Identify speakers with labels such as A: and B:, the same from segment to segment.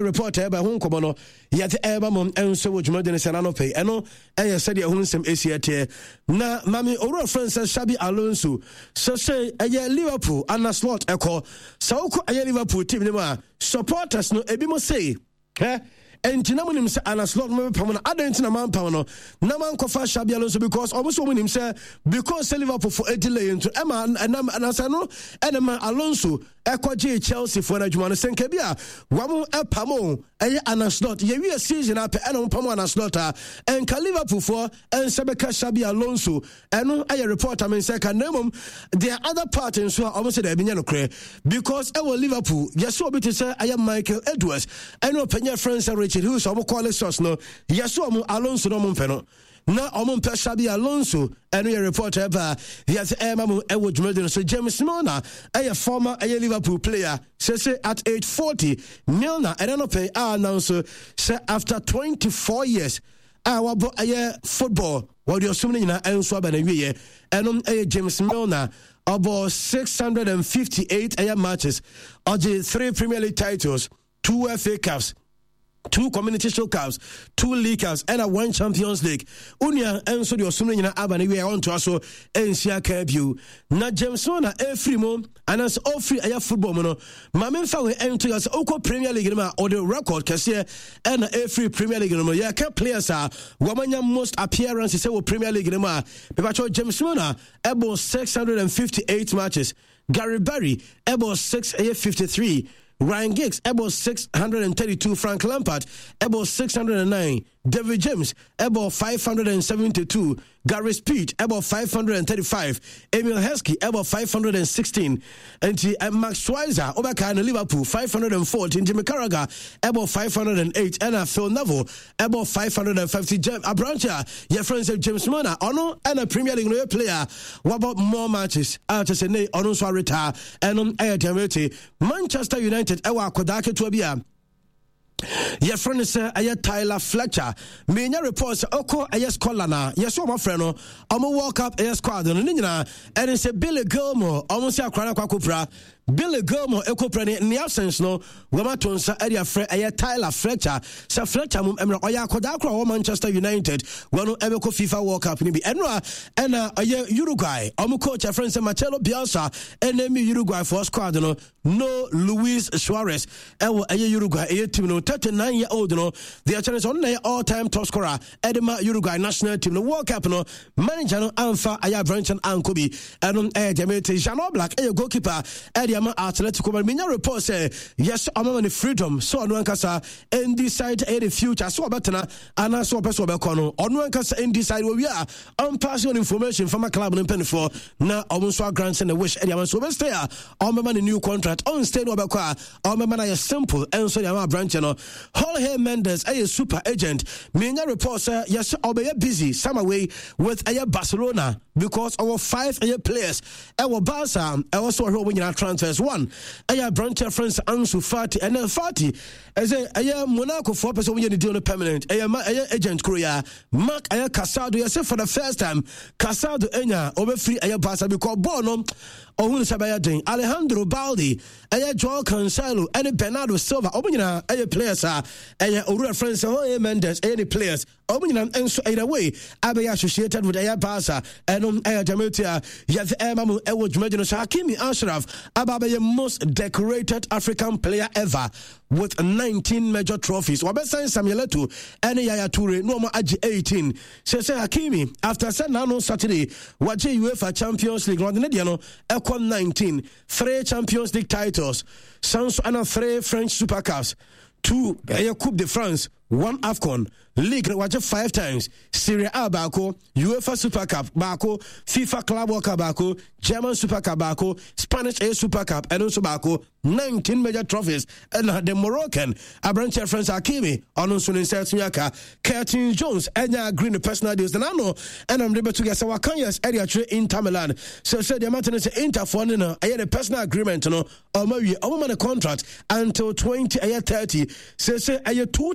A: report eba ho nkomo no yet eba mom enso wodwuma de ne sana no pay eno eye said ehunu nsem esiete na mami owura friend says Xabi Alonso so say eye Liverpool and slot eko so ko eye Liverpool team ne ma supporters no ebi mo say Entina mo nim se Anaslot mo pam na adentina man pam no na man kofa Xabi Alonso because omoso mo nim se because Liverpool for delay into Emma and Alonso ekoje Chelsea for adwuma no senke bia wamo epamo eye Anaslot ye wi season up eno pam Anaslot en ka Liverpool for en sebeka Xabi Alonso eno eye report am say ka nemum the other part in so omoso da binya no kre because e Liverpool yes obi to say I am Michael Edwards eno panya friends who's our quality source no yes Alonso no mfeno na omo pe Xabi Alonso and we report ever yes emamu ewodwumede so James Milner a former Liverpool player say at age 40 Milner and no pay announce say after 24 years our football what you assuming na enso aba na wiye enom James Milner about 658 matches of the 3 Premier League titles, 2 FA Cups, 2 Community Shield Cups, 2 League Cups, and 1 Champions League. Unia enso di osunu nyina abani we want to aso ensia ka biu. Na James Milner every mo anas all free aya football mo no. Ma memfa we ento as oko Premier League ma or the record kase and every Premier League no. Ya ka players are wamanya most appearances say wo Premier League ma. Bebacho James Milner able 658 matches. Gary Barry able 653. Ryan Giggs, about 632. Frank Lampard, about 609. David James, about 572. Gary Speed, about 535. Emil Heskey, about 516. And Max Schweizer, Obaka and Liverpool, 514. Jimmy Carragher, about 508. And Phil Neville, about 550. Abrancha, your friend said James Milner, Ono, and a Premier League player. What about more matches? After Sene, Ono Swarita, and on Ayat Manchester United, Ewa Kodake Tuabia. Your friend is Tyler Fletcher. Many reports Oko Colana. Yes, my friend. I'm a walk up squad and it's a Billy Gilmore. Almost a Krana Kwakupra. Billy Gilmore Ekoprani in the absence no Wamatonsa area Tyler Fletcher. Sir Fletcher Emra Oya Kodakra or Manchester United. One Emeko FIFA World Cup Nibi Enra and Uruguay. Coach a friend Marcelo Bielsa enemy Uruguay for squad no Luis Suarez. Uruguay team no 39-year-old no the challenge on the all-time top scorer Edema Uruguay national team no World Cup no manager no Alpha Aya Branch and Ankobi and Jamete Jean Black goalkeeper Eddie Atletico Minya report say yes among freedom so on kasa and decide the future so betana and so person be kono on kasa and decide we are on passing information from a club in Penford na almost grants and wish Eddie so be stay on the new contract on stay no be kwa on man simple and so the branch no Jorge Mendes a super agent Minya report say yes obey busy summer way with Barcelona because our 5 players our Barca also when you transfer one, a branch friends Ansu Fati and Fati as a Monaco 4% when you do a permanent, a agent Korea, Mark Aya Casado, yourself for the first time, Casado Enya, over free Aya Basa because Bono, or Sabayadin, Alejandro Baldi, Aya Joao Cancelo, and Bernardo Silva, Obina, a players are a Ura friends, Mendes, any players, Obina, and so either way, Abe associated with Aya Basa, and on Aya Jamutia, yet Emamu Ewoj Medina Hakimi Ashraf, Ababe most decorated African player ever with 19 major trophies. Wabesa Samueletu, and Yaya Toure, no more Aji 18. Say Hakimi, after Saturday, Saturday, Waje UEFA Champions League, Ronaldinho, Econ 19, 3 Champions League titles, Sans and 3 French Super Cups, 2 Coupe de France, 1 AFCON, League watch 5 times, Serie A Bako, UEFA Super Cup Bako, FIFA Club World Cup Bako, German Super Cup Bako, Spanish A Super Cup, and also Bako, 19 major trophies, and the Moroccan, Abranche friends Hakimi, Alonso in Sertiaka, Curtin Jones, and Green the personal deals, and I know, and I'm able to get our Kanyas area trade in Inter. So said the maintenance Inter for I had a personal agreement, or maybe a contract until 2030. So say I had 2 teams,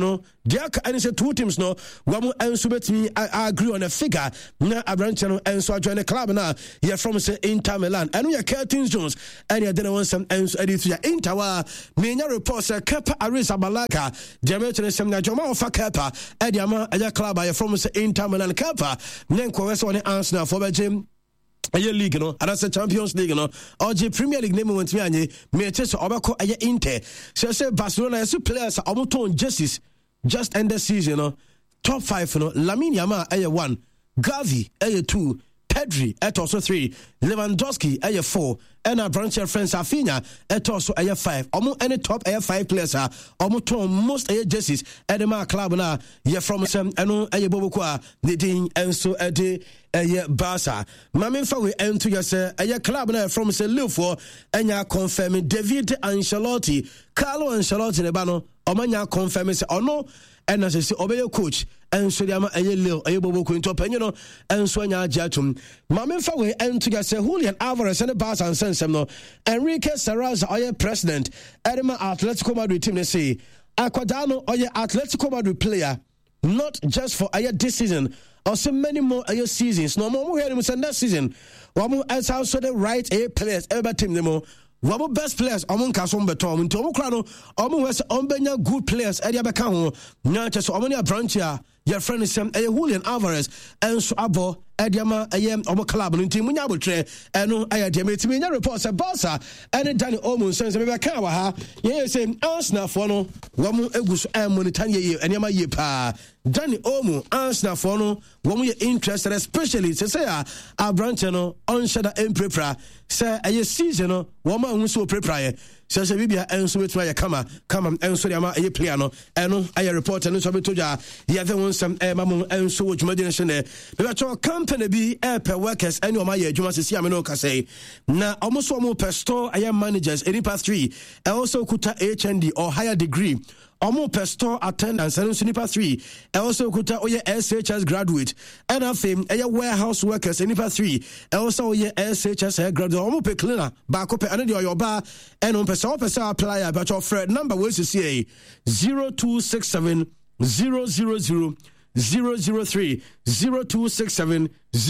A: no diaka and say two teams no wamu enso betimi agree on a figure na Abrante no enso join the club na ye from say Inter Milan and we Curtin Jones and you didn't want some enso edit ya Inter wa menya report say Kepa Arrizabalaga Demetri sem na Joma of Kepa and yama a club ye from say Inter Milan Kepa nenko wese on Arsenal for Belgium aye league no and that's a Champions League no or the Premier League name went me anye me tese obako aye Inter say Barcelona as players omoton jerseys just end the season no top 5 no Lamine Yamal aye 1 Gavi aye 2 Pedri at also 3 Lewandowski aye 4 and our branch friends Rafinha at also aye 5 any top aye 5 players are ton most aye jerseys at the club na ye from some eno aye bobokwa the ding and so ade aye Barca mamin fa we ento ya say aye club na from say live for enya confirm David Ancelotti Carlo Ancelotti ne ba no omanya confirm say ono and as I say obey coach and so diama aye Leo aye boboko into penyo and so anya ajatum mamin fa we ento ya say Julian Alvarez and Barca and sensem no Enrique Serraz aye president Edema Atletico Madrid team they say Aquadano aye Atletico Madrid player not just for aye this season or so many more aye seasons no more we hear him say next season wamu as also the right aye players ever team them Wabo best players among Kasom Betom into Omokrano, Omo West Ombenya good players, Edia Becamo, Natchez Omonia Branchia, your friend is Julian Alvarez, and so Abo, Ediama, Ayam, Omo Club, and Team Munabutre, and no Ayadimate me reports a Barca, and Danny Omo sends me back. Yes, and Arsenal for no, Wamu Egus and Monitania, and Yama Yepa. Danny Omo, Arsenal for no, when we are interested, especially to say, our Branchano, on Shada and Prepra, say a season, woman so prepare. Says Bibia and so with my come and so Yama a piano, and I report and so to ya, the other one some Mamu and so much imagination there. But your company be per workers and your my you must see Aminoka say. Now almost one more per store I am managers, any past 3, and also Kuta HND or higher degree. Omo per store attendance and Sunipa 3 also kuta oye SHS graduate and a fame a warehouse workers Sunipa 3 also oye SHS graduate omo per cleaner back up and your bar and on per apply about your friend number was to see 0267 000 003 0267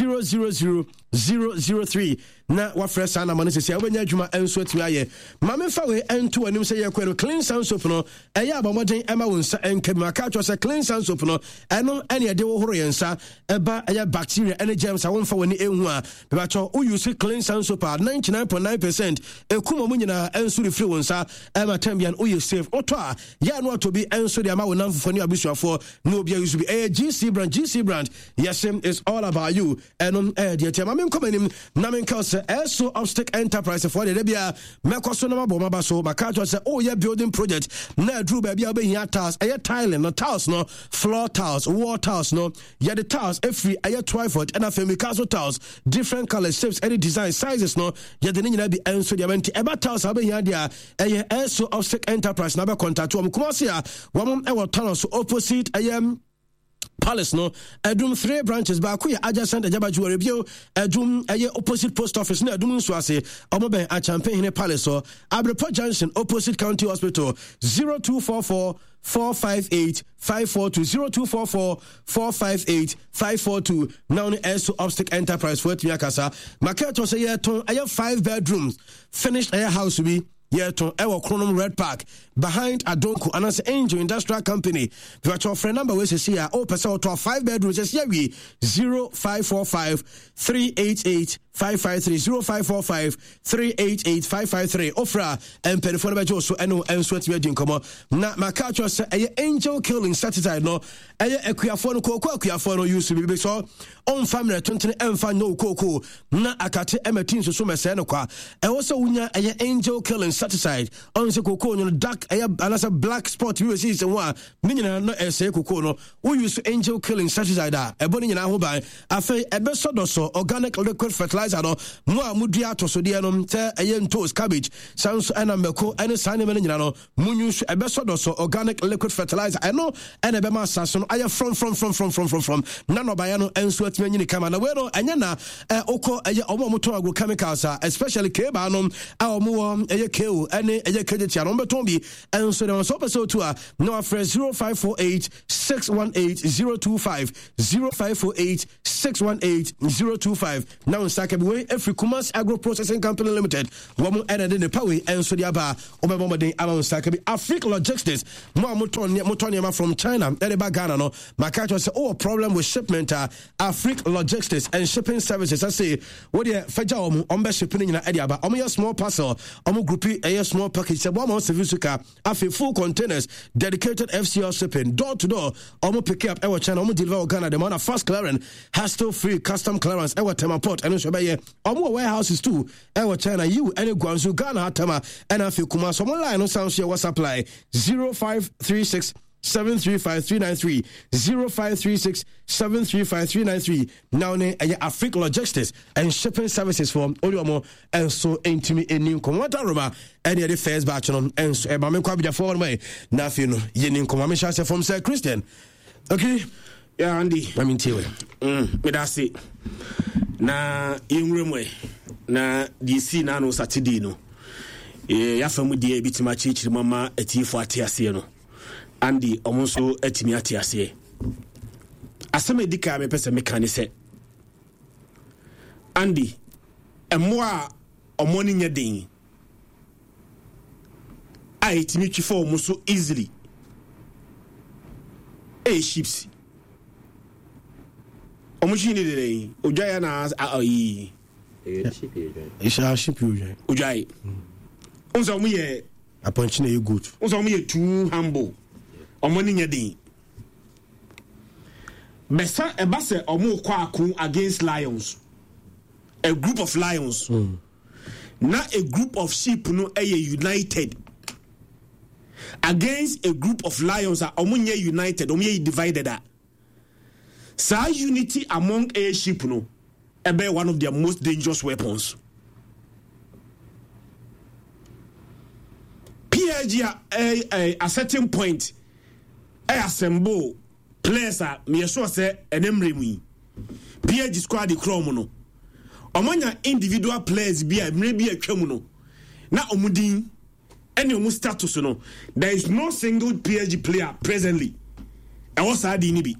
A: 000 na wa fresh ana mane se obenya adwuma enso atumi aye mame fa we ento anim se ye kwenu clean sound soap no eya abomoden ema wonsa enkam aka cho se clean sound soap no eno ene de wo horo yensa eba eya bacteria ene germs a wonfa woni ehu a be ba cho o use clean sound soap 99.9% ekuma mu nyina enso refri wonsa ema tambian o ye safe oto a ya no to be enso de ama wonam fofo ni abusuafo no obi use be GC brand yes is all about you and the tema men komanim na men ka se eso obstacle enterprise for the bia mekoso na mabo mabaso makato say oh yeah building project na drew baby obehia tiles tiling no tiles no floor tiles wall tiles no yeah the tiles every twyford and afemi castle tiles different colors shapes any design sizes no yeah the nyina bi enso dia menti eba tiles obehia dia eso obstacle enterprise na be contact wo kumase a wo e wo tunnels opposite Palace no Adum 3 branches back we adjacent Ajabaju review Adum opposite post office no Adum so ase omoben a Champagne Palace so Abreport Junction opposite County Hospital 0244 458 542 0244 458 542 now the obstacle enterprise for Tiakasa Makato say I have 5 bedrooms finished house to be to Ewa Chronom Red Park behind Adonko and as Angel Industrial Company. Virtual friend number we see here. Oh, person to 5 bedrooms. Yes, yeah, we 0545 388 553 0545 388 553. Ofra and telephone number Joe so and sweat we didn't come na Makacho say Angel killing Saturday no Ekuafo ko Ekuafo no use to be so on family 20 emfa no koko na akate emetin so mese no kwa e also unya Angel killing Saturday on se koko no dark anasa black spot we see say one minyina no ese koko no we use Angel killing Saturday da e boni nyina ho ban afa ebe sodoso organic liquid fertilizer no mo amudua atosode no te ntos cabbage sanso enameko ene sane me nyina no munyu ebe sodoso organic liquid fertilizer eno ene be ma saso no aye from nano baya no enso atime nyini kama na we no enya na okọ omo moto agro chemicals especially keba no a omo KO ene kejetia no beton bi and so there was episode 2 no afre 0548 618 025 0548 618 025 now in Sakabi every Kumas Agro Processing Company Limited woman and the power and so the aba obamodin amon Sakabi Africa Logistics more motonia from China and the Ghana no Makato say oh problem with shipment Africa Logistics and shipping services I say what the federal on shipping in Ediaba omo small parcel omo groupie a small package say one service car afi full containers dedicated FCL shipping door to door omo pick up our China omo deliver Ghana the man fast clearance hassle free custom clearance our Tema port and so be omo warehouses too our China you any Guangzhou Ghana Tema and afi kuma so line no sound share WhatsApp line 0536 735 0536 735 now ne Africa Logistics and shipping services for Oliomo and so intimate in new commander Roma any of the first batch on and so eba me kwa bi forward way na fi no ye nin koma me sha from Sir Christian okay
B: yeah Andy
A: I mean tewe
B: me da say na yenwremwe na DC na no Saturday no ya famu die bitima chichiri mama atifo atiase no Andy omonso atimi atiase asema edika me pese me kan se Andy emwa omoni nya den ai timi twifo omonso easily ships omuchi ni de ojaya na ayi
A: ship you
B: ojai unso mu ye
A: aponchi na you good
B: unso mu ye too humble omoni nya den besa ebase omo kwa akun against lions a group of lions na a group of sheep no united against a group of lions are omunye united omunye divided sa unity among a sheep no ebe one of their most dangerous weapons. PSG a certain point assemble players are me sure say enemre mu PSG squad the chrome no omanya individual players bi a mre bi atwa mu no na omudin any omu status no there is no single PSG player presently e was adi ni bi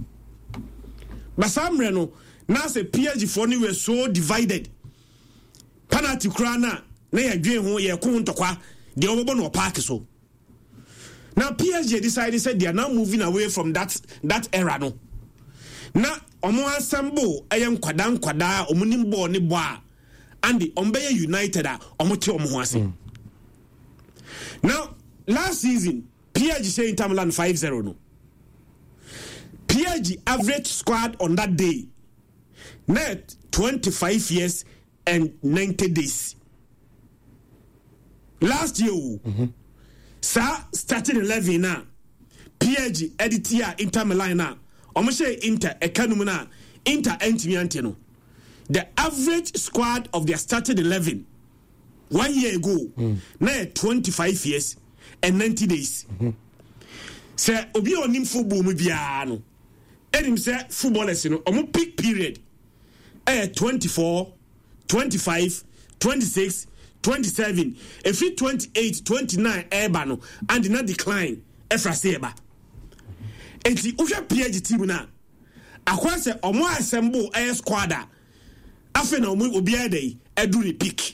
B: basamre no na say PSG for ni were so divided penalty krana na ya dwen ho ye ko ntokwa de obobo no park so now PSG decided said they are now moving away from that era no na omo assemble ayem kwada omunim ball ni bo a and the Ombeye United a omo te omo ho ase. Now last season PSG say Inter Milan 5-0 no PSG average squad on that day net 25 years and 90 days last year sa starting 11 na PSG editia Inter Milan na omo say Inter ekanum na Inter entimi ante no the average squad of their starting 11 1 year ago na 25 years and 90 days say obi onim football mu bia no enim say footballers no omo peak period 24 25 26 27 if 28 29 eba no and na decline efra say eba enti uhwe PSG team na akwa se omo assemble squad a afi na omo obi adai edu ni peak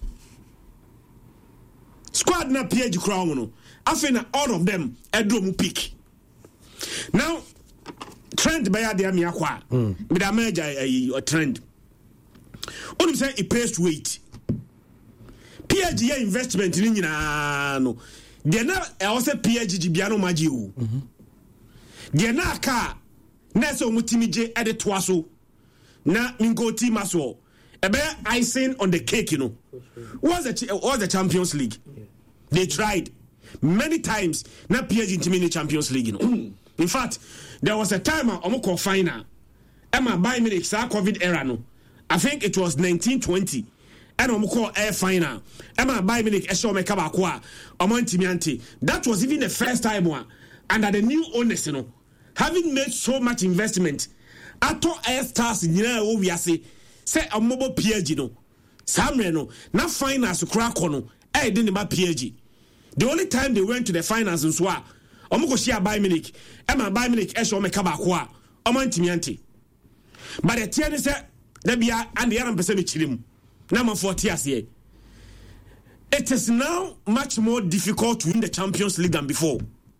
B: squad na PSG crown no afi na all of them edu mu peak now trend by ya me akwa me da major a trend onim say it pays to wait PSG investment ni nyina no de na e wo se PSG bia no magi o de na ka na so mutimi je ede to aso na mingo team aso e be icing on the cake you know was the Champions League they tried many times na PSG team in the Champions League you know in fact there was a time omoko final Emma Bayern Munich sa COVID era no I think it was 1920 and omoko air final Emma Bayern Munich e show me ka ba ko a omantimiante that was even the first time one under the new owners you know having made so much investment ato air stars nyina wo wiase say omobo PSG no samre no na finals kura ko no e de ne ba PSG The only time they went to the finals in Swa, Omokoshia Bayern Munich, Emma Bayern Munich, Esho Mekabakwa, Omantimianti. But the Tian is that there be and the Aram Pacific Chilim. Number 40 years. It is now much more difficult to win the Champions League than before.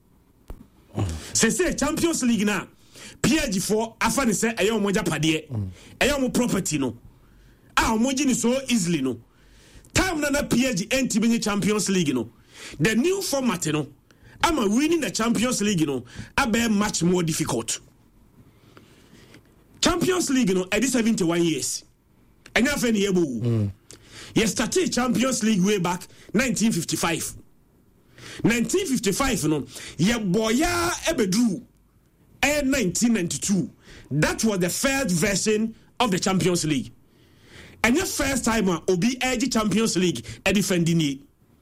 B: Say Champions League now. PSG4 afani say ayo moja padie. Ayo mo property no. Moji ni so easily no. Time na PSG enti benye Champions League no. The new format no. Ama winning the Champions League no. Abe much more difficult. Champions League no edi 71 years. Enya fe ni ebo. Ye started Champions League way back 1955. 1955 no. Ye boya ebedru. 1992. That was the first version of the Champions League. And the first time Obi Edge Champions League defending it.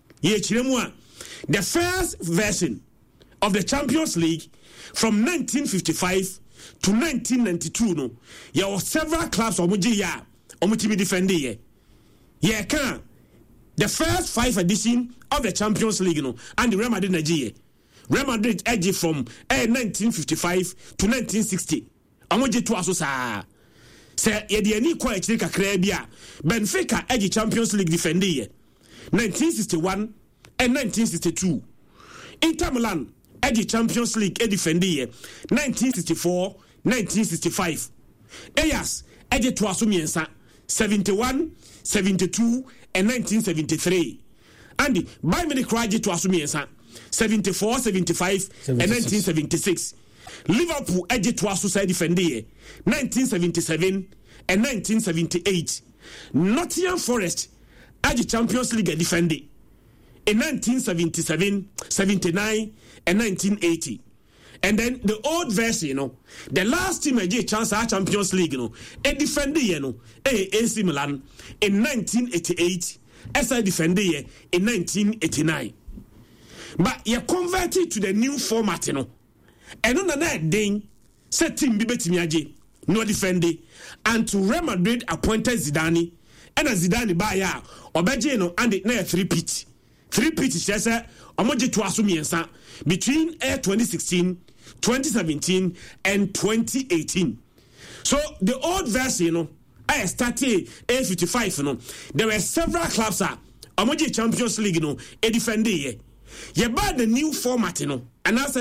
B: The first version of the Champions League from 1955 to 1992 no. There were several clubs omuji defending it. The first 5 edition of the Champions League no and the Real Madrid Nigeria. Real Madrid edge from 1955 to 1960. Omoje to aso sa. Say ye de ani kwa ekire kakra bia. Benfica edge Champions League defender 1961 and 1962. Inter Milan edge Champions League defender 1964, 1965. Ajax edge to aso miensa 71, 72 and 1973. And Bayern Munich edge to aso miensa 74, 75, 76. And 1976. Liverpool edge to us side defender 1977 and 1978. Nottingham Forest edge Champions League defender in 1977, 79 and 1980. And then the old version, the last team edge chance at Champions League, a defender, AC Milan in 1988, as a defender in 1989. But you converted to the new format, And on the day, set team Bibetimiaje, no defender, and to Real Madrid appointed Zidane, and a Zidane Baya, Obejeno, and it near 3-pitch. 3-pitch, she said, Omoji to Asumiensa, between 2016, 2017, and 2018. So the old version, I started 55, there were several clubs, Omoji Champions League, a defender. You buy the new format, and that's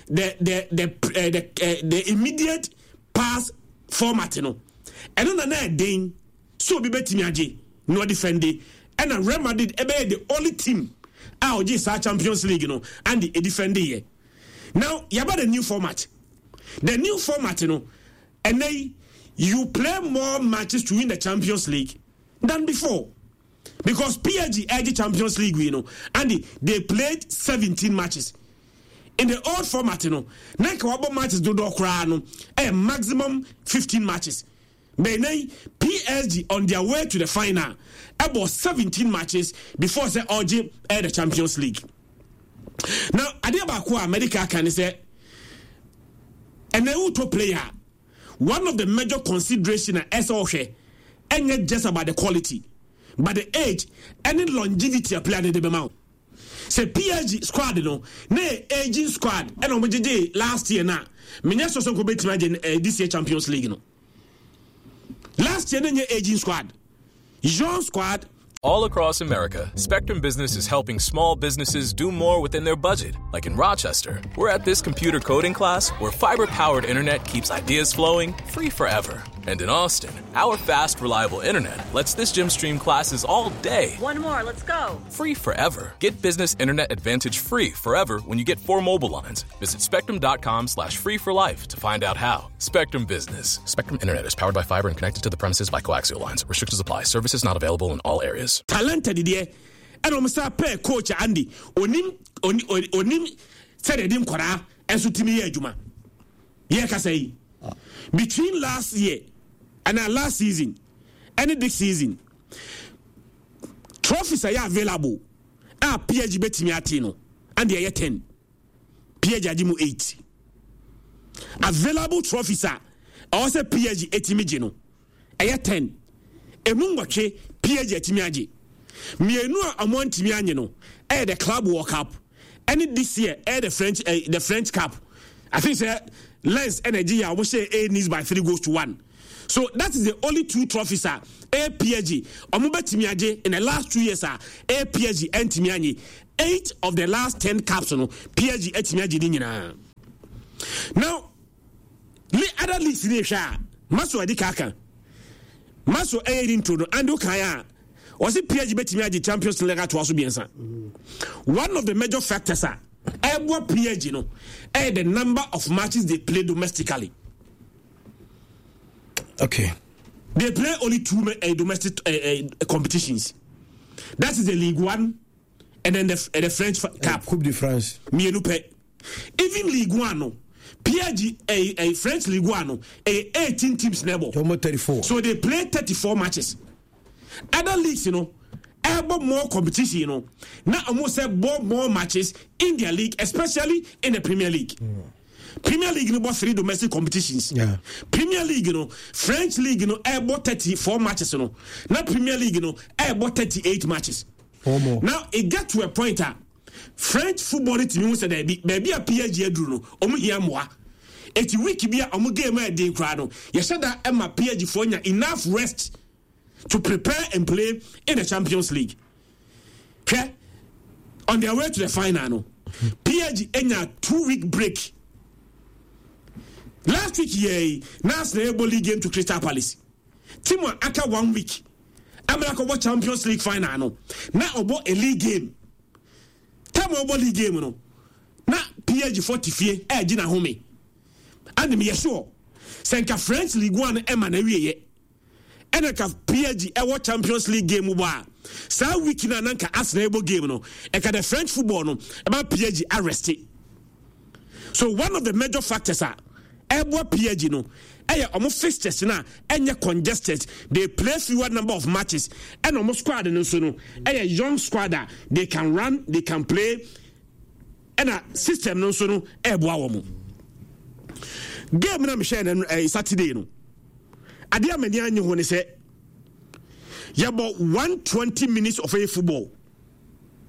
B: the immediate pass format, And on that day, so be betimiaje no defending, and a Real Madrid the only team out this Champions League, and the defending. Now you buy the new format. The new format, and then you play more matches to win the Champions League than before. Because PSG edge Champions League, and they played 17 matches. In the old format, matches do a maximum 15 matches. But PSG on their way to the final about 17 matches before they OG the Champions League. Now, Adebakwa America can say, and the auto player, one of the major considerations at SOH, and not just about the quality. But the age and the longevity of player de bemau. Say PSG squad aging squad and on last year now. Minyaso so go this year Champions League Last year aging squad. Young squad.
C: All across America, Spectrum Business is helping small businesses do more within their budget. Like in Rochester, we're at this computer coding class where fiber-powered internet keeps ideas flowing free forever. And in Austin, our fast, reliable internet lets this gym stream classes all day.
D: One more, let's go.
C: Free forever. Get Business Internet Advantage free forever when you get 4 mobile lines. Visit spectrum.com/free for life to find out how. Spectrum Business. Spectrum Internet is powered by fiber and connected to the premises by coaxial lines. Restrictions apply. Services not available in all areas.
B: Talented idea. And I'm say pay coach Andy. Onim said edim kwara enso timi ye adwuma. Ye ka say. Between last year and last season, and this season, trophies are available. PSG betimi atino, and they are 10. PSG ajimu 8. Available trophies are also PSG etimi jeno. Aya 10. Emungwache PSG etimi aji. mienu a amontimi anye no the Club World Cup and this year the French Cup. I think Lens Energy almost say A needs by 3-1. So that is the only 2 trophies are PSG. Omubetimiaje in the last 2 years are PSG and Timiani. 8 of the last 10 caps no PSG etimiaje nyina. Now, other leagues in the Maso Adikaka. Maso intro no Ando Kaya. Was it PSG betimiaje Champions League to also be answer. One of the major factors are PSG no the number of matches they play domestically.
A: Okay.
B: They play only 2 domestic competitions. That is the League 1 and then the French Cup.
A: Coupe de France.
B: Even League 1 no. PSG a French League 1 no 18 teams never.
A: 34.
B: So they play 34 matches. Other leagues, more competition, now almost more matches in their league, especially in the Premier League. Premier League, about 3 domestic competitions.
A: Yeah.
B: Premier League, French League, about 34 matches. Now Premier League, about 38 matches.
A: Or more.
B: Now it got to a point. French football team said, "Maybe a PSG Bruno, here more." It's week be a game a day crowd. You said that Emma PSG for enough rest to prepare and play in the Champions League. Okay? On their way to the final, PSG in a 2-week break. Last week, Nas Able League game to Crystal Palace. Team aka 1 week. America watch Champions League final. Now about a league game. Time about league game no. Na PSG 40 Gina home. And me sure. Senka French League 1 Emma na wiye. Enaka PSG Champions League game wa. Sa week na nanka Arsenal game no. Eka the French football no about PSG arrested. So one of the major factors are PSG no almost fixtures na congested. They play fewer number of matches and almost squad no so no young squad they can run, they can play and a system no so no game na me share Saturday no ade amani anyi ho ne say about 120 minutes of a football